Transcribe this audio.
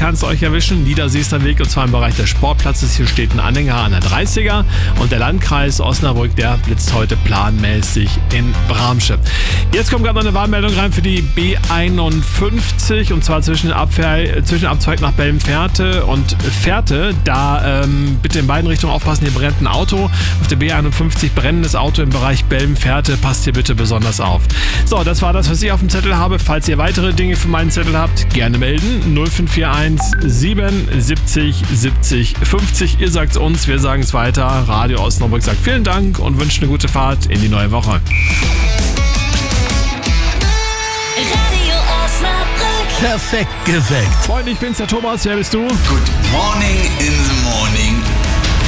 kann es euch erwischen. Niederseester Weg, und zwar im Bereich des Sportplatzes. Hier steht ein Anhänger an der 30er. Und der Landkreis Osnabrück, der blitzt heute planmäßig in Bramsche. Jetzt kommt gerade noch eine Warnmeldung rein für die B51. Und zwar zwischen Abzweig nach Bellenfährte und Fährte. Da bitte in beiden Richtungen aufpassen, hier brennt ein Auto. Auf der B51 brennendes Auto im Bereich Bellenfährte. Passt hier bitte besonders auf. So, das war das, was ich auf dem Zettel habe. Falls ihr weitere Dinge für meinen Zettel habt, gerne melden. 0541 77 70 50. Ihr sagt's uns, wir sagen es weiter. Radio Osnabrück sagt vielen Dank und wünscht eine gute Fahrt in die neue Woche. Radio Osnabrück. Perfekt geweckt. Freunde, ich bin's, der Thomas. Wer bist du? Good morning in the morning.